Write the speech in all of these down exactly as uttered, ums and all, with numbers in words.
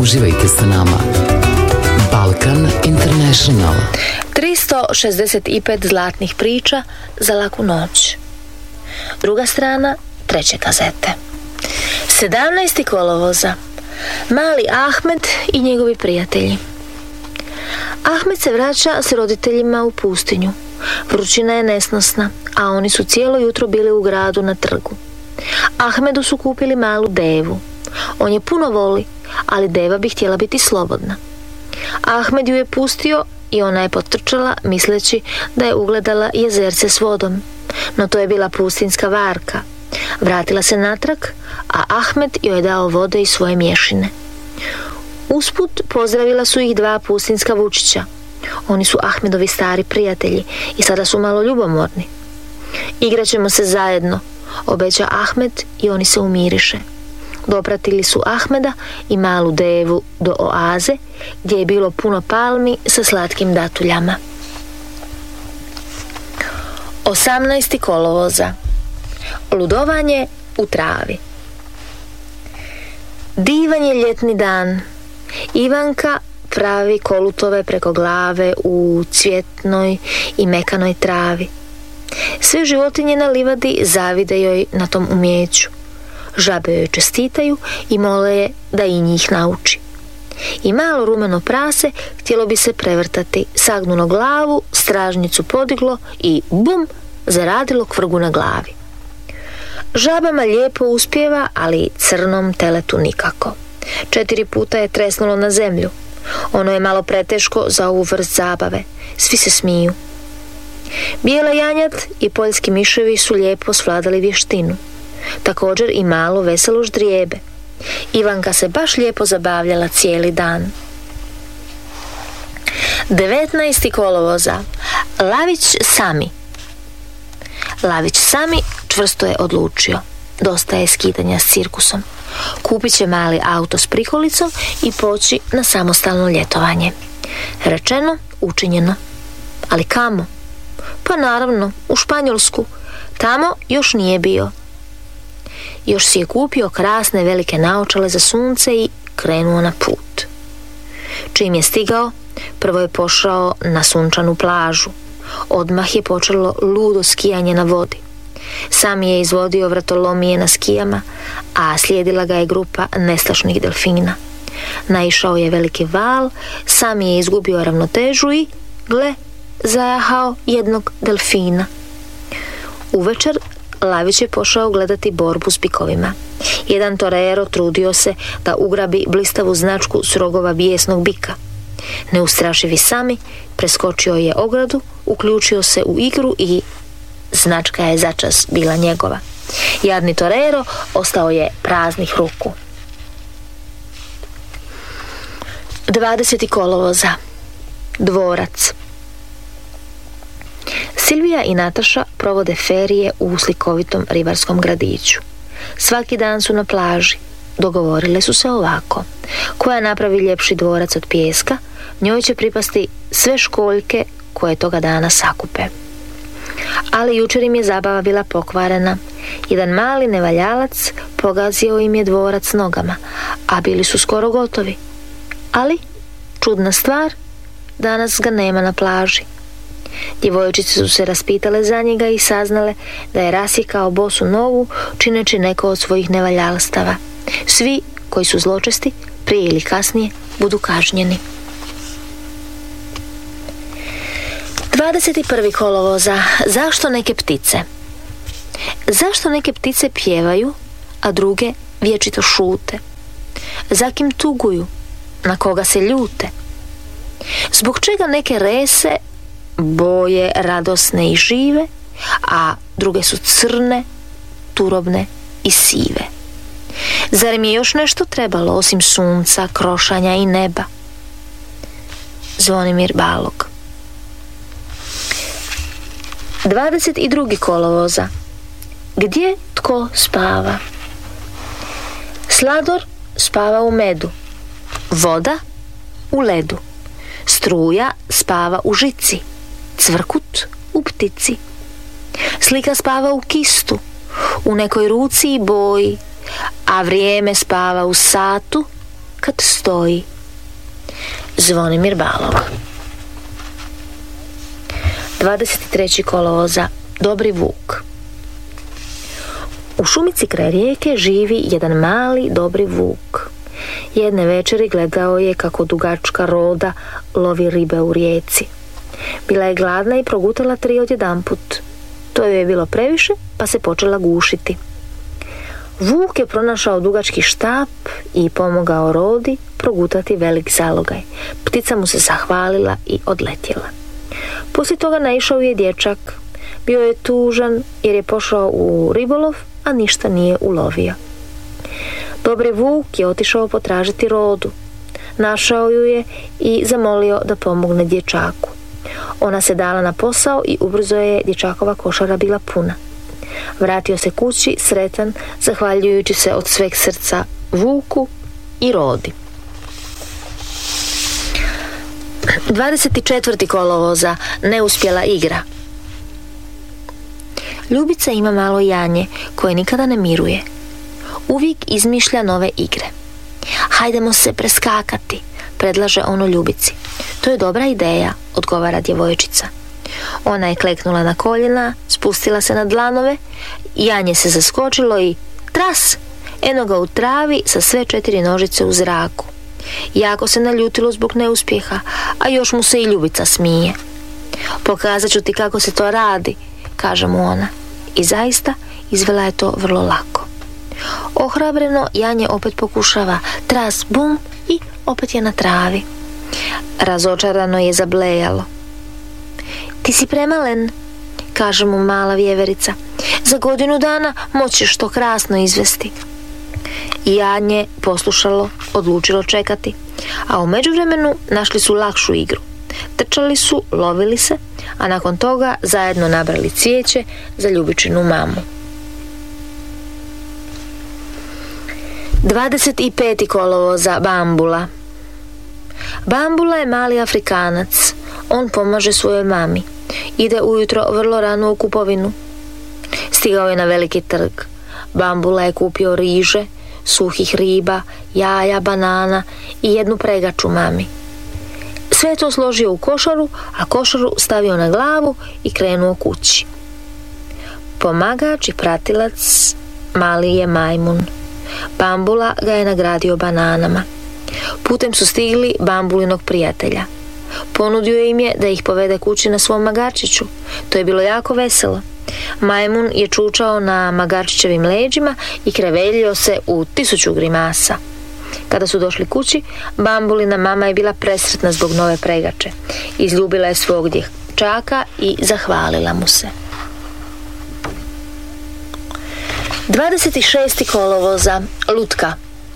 Uživajte sa nama. Balkan International. tristo šezdeset pet zlatnih priča za laku noć. Druga strana treće kazete. sedamnaestog kolovoza. Mali Ahmed i njegovi prijatelji. Ahmed se vraća s roditeljima u pustinju. Vrućina je nesnosna, a oni su cijelo jutro bili u gradu na trgu. Ahmedu su kupili malu devu. On je puno voli, ali deva bi htjela biti slobodna. Ahmed ju je pustio i ona je potrčala misleći da je ugledala jezerce s vodom. No to je bila pustinska varka. Vratila se natrag, a Ahmed joj je dao vode i svoje mješine. Usput pozdravila su ih dva pustinska vučića. Oni su Ahmedovi stari prijatelji i sada su malo ljubomorni. Igraćemo se zajedno, obeća Ahmed i oni se umiriše. Dopratili su Ahmeda i malu devu do oaze gdje je bilo puno palmi sa slatkim datuljama. osamnaestog kolovoza. Ludovanje u travi. Divan je ljetni dan. Ivanka pravi kolutove preko glave u cvjetnoj i mekanoj travi. Sve životinje na livadi zavide joj na tom umjeću. Žabe joj čestitaju i mole je da i njih nauči. I malo rumeno prase htjelo bi se prevrtati, sagnulo glavu, stražnicu podiglo i bum, zaradilo kvrgu na glavi. Žabama lijepo uspijeva, ali crnom teletu nikako. Četiri puta je tresnulo na zemlju. Ono je malo preteško za ovu vrst zabave. Svi se smiju. Bijela janjad i poljski miševi su lijepo svladali vještinu. Također i malo veselo ždrijebe. Ivanka se baš lijepo zabavljala cijeli dan. devetnaestog kolovoza. Lavić Sami. Lavić Sami čvrsto je odlučio. Dosta je skidanja s cirkusom. Kupit će mali auto s prikolicom i poći na samostalno ljetovanje. Rečeno, učinjeno. Ali kamo? Pa naravno, u Španjolsku. Tamo još nije bio. Još si je kupio krasne velike naočale za sunce i krenuo na put. Čim je stigao, prvo je pošao na sunčanu plažu. Odmah je počelo ludo skijanje na vodi. Sam je izvodio vratolomije na skijama, a slijedila ga je grupa nestašnih delfina. Naišao je veliki val, sam je izgubio ravnotežu i, gle, zajahao jednog delfina. Uvečer Lavić je pošao gledati borbu s bikovima. Jedan torero trudio se da ugrabi blistavu značku s rogova bijesnog bika. Neustrašivi Sami preskočio je ogradu, uključio se u igru i značka je začas bila njegova. Jadni torero ostao je praznih ruku. dvadesetog kolovoza. Dvorac. Silvija i Nataša provode ferije u slikovitom ribarskom gradiću. Svaki dan su na plaži. Dogovorile su se ovako: koja napravi ljepši dvorac od pijeska, njoj će pripasti sve školjke koje toga dana sakupe. Ali jučer im je zabava bila pokvarena. Jedan mali nevaljalac pogazio im je dvorac nogama, a bili su skoro gotovi. Ali, čudna stvar, danas ga nema na plaži. Djevojčice su se raspitale za njega i saznale da je rasjekao bosu nogu čineći neko od svojih nevaljalstava. Svi koji su zločesti prije ili kasnije budu kažnjeni. dvadeset prvog kolovoza. Zašto neke ptice? Zašto neke ptice pjevaju, a druge vječito šute? Za kim tuguju? Na koga se ljute? Zbog čega neke rese boje radosne i žive, a druge su crne, turobne i sive? Zar mi je još nešto trebalo osim sunca, krošanja i neba? Zvonimir Balog. dvadeset drugog kolovoza. Gdje tko spava? Slador spava u medu, voda u ledu, struja spava u žici, cvrkut u ptici. Slika spava u kistu, u nekoj ruci i boji, a vrijeme spava u satu, kad stoji. Zvonimir Balog. dvadeset trećeg kolovoza. Dobri vuk. U šumici kraj rijeke živi jedan mali dobri vuk. Jedne večeri gledao je kako dugačka roda lovi ribe u rijeci. Bila je gladna i progutala tri odjedanput. To joj je bilo previše, pa se počela gušiti. Vuk je pronašao dugački štap i pomogao rodi progutati velik zalogaj. Ptica mu se zahvalila i odletjela. Poslije toga naišao je dječak. Bio je tužan jer je pošao u ribolov, a ništa nije ulovio. Dobri vuk je otišao potražiti rodu. Našao ju je i zamolio da pomogne dječaku. Ona se dala na posao i ubrzo je dječakova košara bila puna. Vratio se kući sretan, zahvaljujući se od sveg srca vuku i rodi. dvadeset četvrtog kolovoza. Neuspjela igra. Ljubica ima malo janje koje nikada ne miruje. Uvijek izmišlja nove igre. Hajdemo se preskakati, predlaže ono Ljubici. To je dobra ideja, odgovara djevojčica. Ona je kleknula na koljena, spustila se na dlanove, janje se zaskočilo i tras, eno ga u travi sa sve četiri nožice u zraku. Jako se naljutilo zbog neuspjeha, a još mu se i Ljubica smije. Pokazat ću ti kako se to radi, kaže mu ona. I zaista izvela je to vrlo lako. Ohrabreno janje opet pokušava, tras, bum, i opet je na travi. Razočarano je zablejalo. Ti si premalen, kaže mu mala vjeverica. Za godinu dana moćeš to krasno izvesti. Janje poslušalo, odlučilo čekati, a u međuvremenu našli su lakšu igru. Trčali su, lovili se, a nakon toga zajedno nabrali cvijeće za Ljubičinu mamu. dvadeset petog kolovoza. Bambula. Bambula je mali Afrikanac. On pomaže svojoj mami. Ide ujutro vrlo rano u kupovinu. Stigao je na veliki trg. Bambula je kupio riže, suhih riba, jaja, banana i jednu pregaču mami. Sve je to složio u košaru, a košaru stavio na glavu i krenuo kući. Pomagač i pratilac mali je majmun. Bambula ga je nagradio bananama. Putem su stigli Bambulinog prijatelja. Ponudio im je da ih povede kući na svom magarčiću. To je bilo jako veselo. Majmun je čučao na magarčićevim leđima i kreveljio se u tisuću grimasa. Kada su došli kući, Bambulina mama je bila presretna zbog nove pregače. Izljubila je svog dječaka i zahvalila mu se. dvadeset šestog kolovoza. Lutka.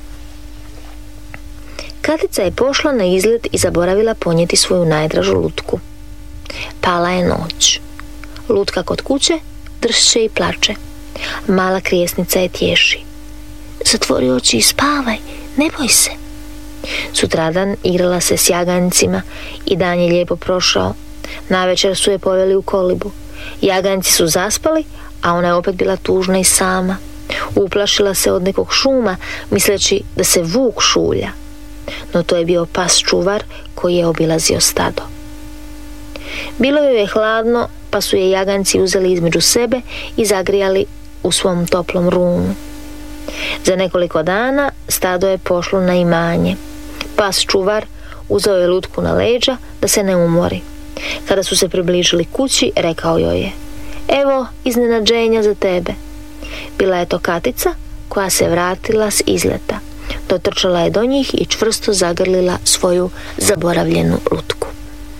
Katica je pošla na izlet i zaboravila ponijeti svoju najdražu lutku. Pala je noć. Lutka kod kuće dršće i plače. Mala krijesnica je tješi. Zatvori oči i spavaj, ne boj se. Sutradan igrala se s jaganjcima i dan je lijepo prošao. Navečer su je poveli u kolibu. Jaganjci su zaspali, a ona je opet bila tužna i sama. Uplašila se od nekog šuma, misleći da se vuk šulja. No to je bio pas čuvar koji je obilazio stado. Bilo joj je hladno, pa su je jaganjci uzeli između sebe i zagrijali u svom toplom runu. Za nekoliko dana stado je pošlo na imanje. Pas čuvar uzeo je lutku na leđa da se ne umori. Kada su se približili kući, rekao joj je: evo iznenađenja za tebe. Bila je to Katica koja se vratila s izleta. Dotrčala je do njih i čvrsto zagrlila svoju zaboravljenu lutku.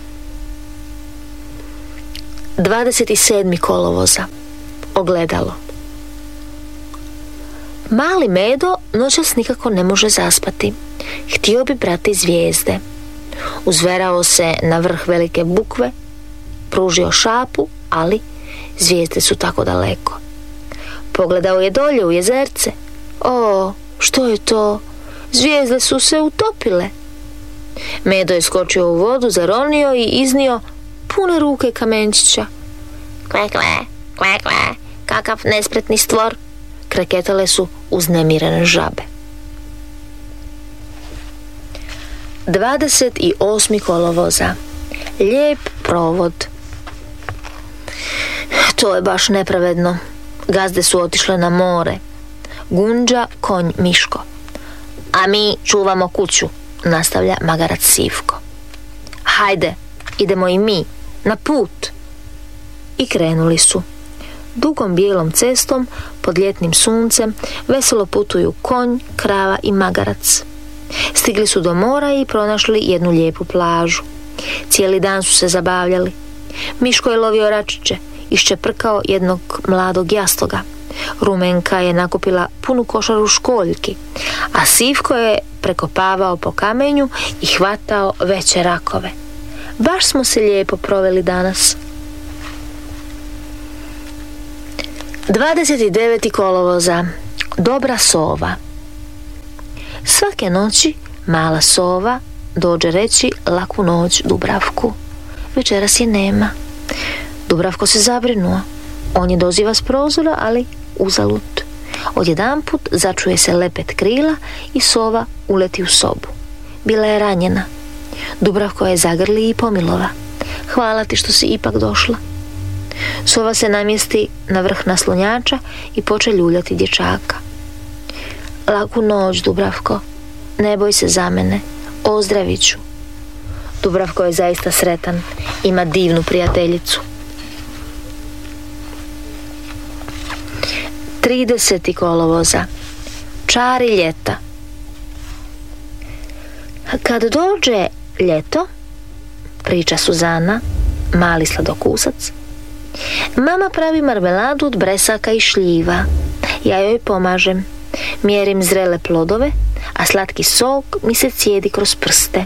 dvadeset sedmog kolovoza. Ogledalo. Mali Medo noćas nikako ne može zaspati. Htio bi brati zvijezde. Uzverao se na vrh velike bukve, pružio šapu, ali zvijezde su tako daleko. Pogledao je dolje u jezerce. O, što je to? Zvijezde su se utopile. Medo je skočio u vodu, zaronio i iznio pune ruke kamenčića. Kve, kve, kve, kve, kakav nespretni stvor, kreketale su uznemirene žabe. dvadeset osmog kolovoza. Lijep provod. To je baš nepravedno. Gazde su otišle na more. Gunđa, konj, Miško. A mi čuvamo kuću, nastavlja magarac Sivko. Hajde, idemo i mi, na put. I krenuli su. Dugom bijelom cestom, pod ljetnim suncem, veselo putuju konj, krava i magarac. Stigli su do mora i pronašli jednu lijepu plažu. Cijeli dan su se zabavljali. Miško je lovio račiće, iščeprkao jednog mladog jastoga. Rumenka je nakupila punu košaru školjki, a Sivko je prekopavao po kamenju i hvatao veće rakove. Baš smo se lijepo proveli danas. dvadeset deveti kolovoza. Dobra sova. Svake noći mala sova dođe reći laku noć Dubravku. Večeras je nema. Dubravko se zabrinuo. On je doziva s prozora, ali uzalud. Odjedanput začuje se lepet krila i sova uleti u sobu. Bila je ranjena. Dubravko je zagrli i pomilova. Hvala ti što si ipak došla. Sova se namjesti na vrh naslonjača i poče ljuljati dječaka. Laku noć, Dubravko. Ne boj se za mene. Ozdravit ću. Dubravko je zaista sretan. Ima divnu prijateljicu. trideseti kolovoza. Čari ljeta. Kad dođe ljeto, priča Suzana, mali sladokusac, mama pravi marmeladu od bresaka i šljiva. Ja joj pomažem. Mjerim zrele plodove, a slatki sok mi se cijedi kroz prste.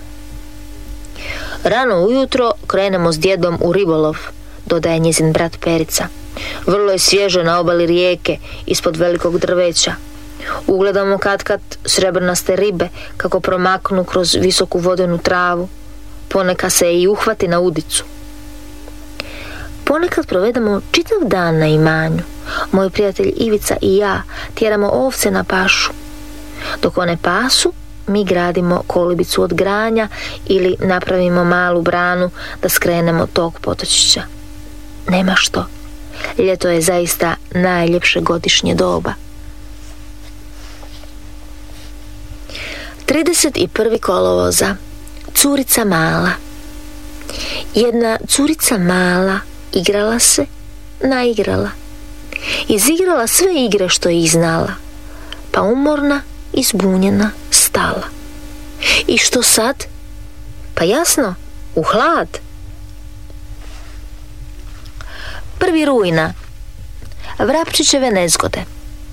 Rano ujutro krenemo s djedom u ribolov, dodaje njezin brat Perica. Vrlo je svježe na obali rijeke, ispod velikog drveća. Ugledamo katkad srebrnaste ribe kako promaknu kroz visoku vodenu travu. Ponekad se i uhvati na udicu. Ponekad provedemo čitav dan na imanju. Moj prijatelj Ivica i ja tjeramo ovce na pašu. Dok one pasu, mi gradimo kolibicu od granja ili napravimo malu branu da skrenemo tog potočića. Nema što. Ljeto je zaista najljepše godišnje doba. trideset prvi kolovoza. Curica mala. Jedna curica mala igrala se, naigrala. Izigrala sve igre što je znala, pa umorna i zbunjena stala. I što sad? Pa jasno, u hlad. Prvi rujna. Vrapčićeve nezgode.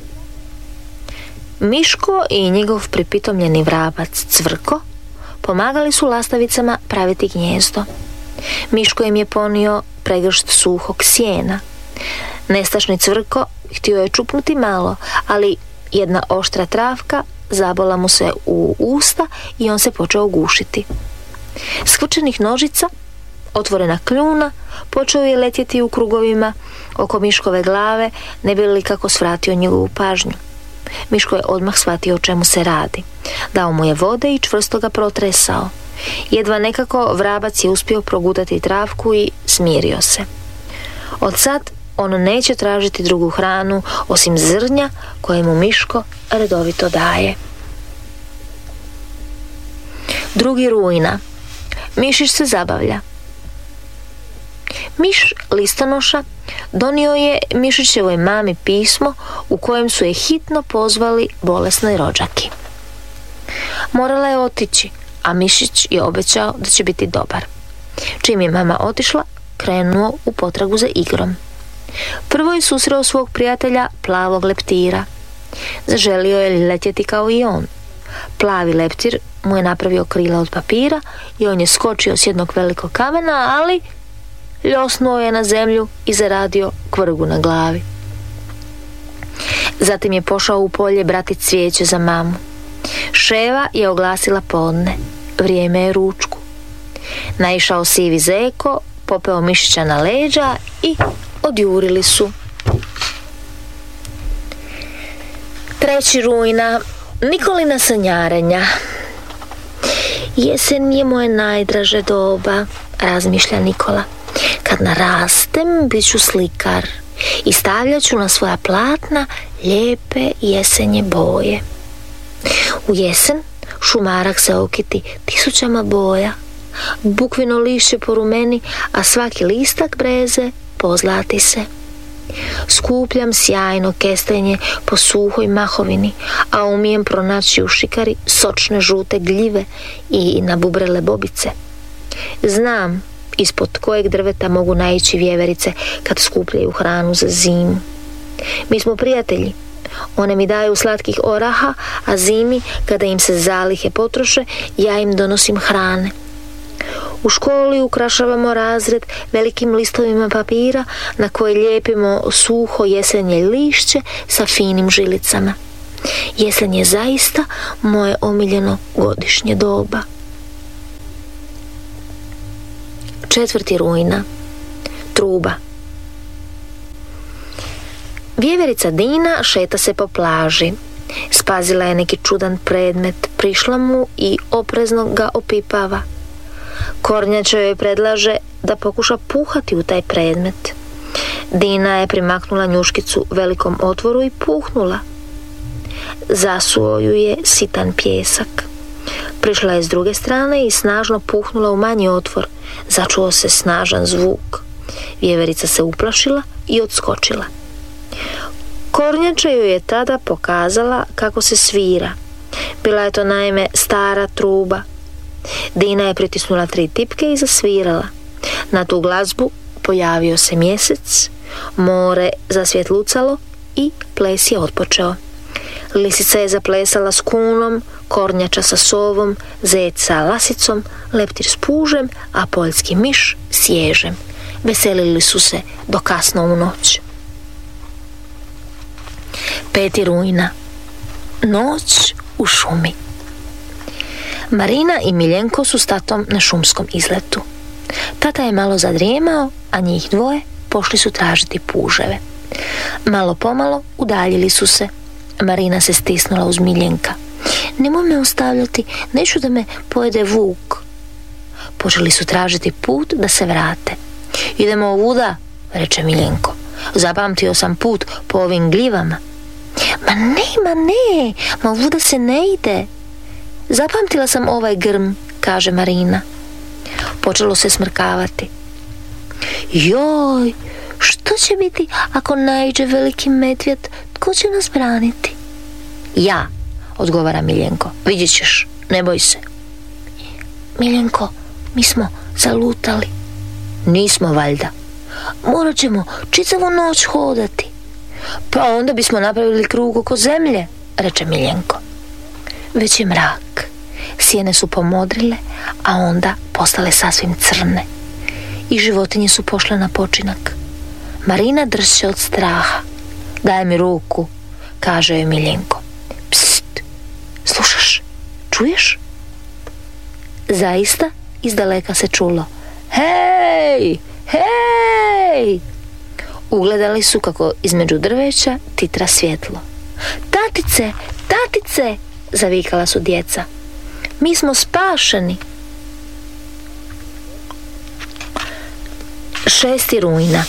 Miško i njegov pripitomljeni vrabac Cvrko pomagali su lastavicama praviti gnjezdo. Miško im je ponio pregršt suhog sjena. Nestašni Cvrko htio je čupnuti malo, ali jedna oštra travka zabola mu se u usta i on se počeo gušiti. Skvrčenih nožica, otvorena kljuna, počeo je letjeti u krugovima oko Miškove glave, ne bi li kako svratio njegovu pažnju. Miško je odmah shvatio o čemu se radi. Dao mu je vode i čvrsto ga protresao. Jedva nekako vrabac je uspio progutati travku i smirio se. Od sad on neće tražiti drugu hranu osim zrnja koje mu Miško redovito daje. Drugi rujna. Mišić se zabavlja. Miš listonoša donio je Mišićevoj mami pismo u kojem su je hitno pozvali bolesnoj rođaki. Morala je otići, a Mišić je obećao da će biti dobar. Čim je mama otišla, krenuo u potragu za igrom. Prvo je susreo svog prijatelja plavog leptira. Zaželio je letjeti kao i on. Plavi leptir mu je napravio krila od papira i on je skočio s jednog velikog kamena, ali ljosnuo je na zemlju i zaradio kvrgu na glavi. Zatim je pošao u polje brati cvijeće za mamu. Ševa je oglasila podne. Vrijeme je ručku. Naišao sivi zeko, popeo Mišića na leđa i odjurili su. Treći rujna. Nikolina sanjarenja. Jesen je moje najdraže doba, razmišlja Nikola. Kad narastem, bit ću slikar i stavljat ću na svoja platna lijepe jesenje boje. U jesen šumarak se okiti tisućama boja, bukvino lišće porumeni, a svaki listak breze pozlati se. Skupljam sjajno kestenje po suhoj mahovini, a umijem pronaći u šikari sočne žute gljive i nabubrele bobice. Znam ispod kojeg drveta mogu naići vjeverice kad skupljaju hranu za zimu. Mi smo prijatelji. One mi daju slatkih oraha, a zimi, kada im se zalihe potroše, ja im donosim hrane. U školi ukrašavamo razred velikim listovima papira na koje lijepimo suho jesenje lišće sa finim žilicama. Jesen je zaista moje omiljeno godišnje doba. četvrti rujna. Truba. Vjeverica Dina šeta se po plaži. Spazila je neki čudan predmet, prišla mu i oprezno ga opipava. Kornjača joj predlaže da pokuša puhati u taj predmet. Dina je primaknula njuškicu velikom otvoru i puhnula. Zasuo ju je sitan pjesak. Prišla je s druge strane i snažno puhnula u manji otvor. Začuo se snažan zvuk. Vjeverica se uplašila i odskočila. Kornjača joj je tada pokazala kako se svira. Bila je to naime stara truba. Dina je pritisnula tri tipke i zasvirala. Na tu glazbu pojavio se mjesec, more zasvjetlucalo i ples je otpočeo. Lisica je zaplesala s kunom, kornjača sa sovom, zec sa lasicom, leptir s pužem, a poljski miš s ježem. Veselili su se do kasno u noć. peti rujna. Noć u šumi. Marina i Miljenko su s tatom na šumskom izletu. Tata je malo zadrijemao, a njih dvoje pošli su tražiti puževe. Malo pomalo udaljili su se. Marina se stisnula uz Miljenka. Nemoj me ostavljati, neću da me pojede vuk. Počeli su tražiti put da se vrate. Idemo ovuda, reče Miljenko. Zapamtio sam put po ovim gljivama. Ma ne, ma ne, ma ovuda se ne ide. Zapamtila sam ovaj grm, kaže Marina. Počelo se smrkavati. Joj, što će biti ako naiđe veliki medvjed? Tko će nas braniti? Ja, odgovara Miljenko. Vidjet ćeš, ne boj se. Miljenko, mi smo zalutali. Nismo valjda. Morat ćemo čitavu noć hodati. Pa onda bismo napravili krug oko zemlje, reče Miljenko. Već je mrak. Sjene su pomodrile, a onda postale sasvim crne. I životinje su pošle na počinak. Marina dršće od straha. Daj mi ruku, kaže joj Miljenko. Pst, slušaš, čuješ? Zaista izdaleka se čulo. Hej, hej! Ugledali su kako između drveća titra svjetlo. Tatice, tatice, zavikala su djeca. Mi smo spašeni. šesti rujna.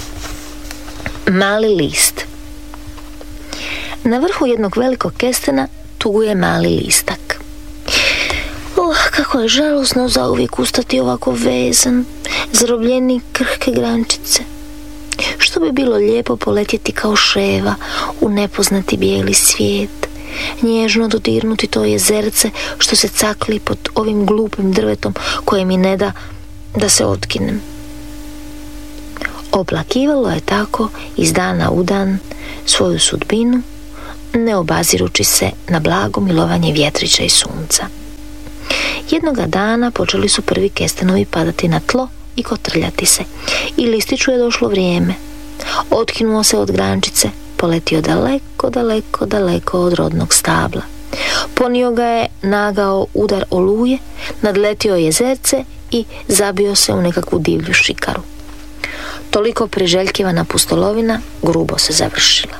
Mali list. Na vrhu jednog velikog kestena tuguje mali listak. Oh, kako je žalosno zauvijek ustati ovako vezan, zarobljenik krhke grančice. Što bi bilo lijepo poletjeti kao ševa u nepoznati bijeli svijet, nježno dodirnuti to jezerce što se cakli pod ovim glupim drvetom koje mi ne da da se otkinem. Oplakivalo je tako iz dana u dan svoju sudbinu, ne obazirući se na blago milovanje vjetrića i sunca. Jednoga dana počeli su prvi kestenovi padati na tlo i kotrljati se, i listiću je došlo vrijeme. Otkinuo se od grančice, poletio daleko, daleko, daleko od rodnog stabla. Ponio ga je nagao udar oluje, nadletio jezerce i zabio se u nekakvu divlju šikaru. Toliko priželjkivana pustolovina grubo se završila.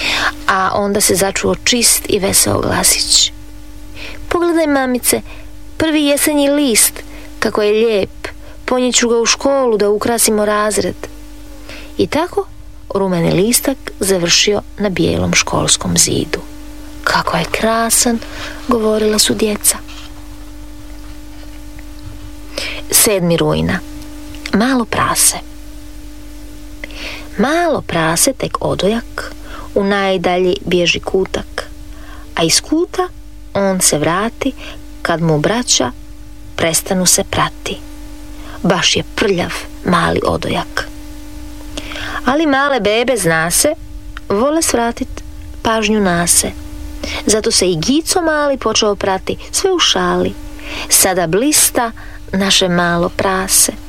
A onda se začuo čist i veseo glasić. Pogledaj, mamice, Prvi jesenji list, kako je lijep, ponijet ću ga u školu da ukrasimo razred. I tako rumeni listak završio na bijelom školskom zidu. Kako je krasan, govorila su djeca. sedmi rujna. Malo prase. Malo prase tek odojak, u najdalji bježi kutak, a iz kuta on se vrati kad mu braća prestanu se prati. Baš je prljav mali odojak. Ali male bebe, zna se, vole svratit pažnju na se. Zato se i Gico mali počeo prati, sve u šali. Sada blista naše malo prase.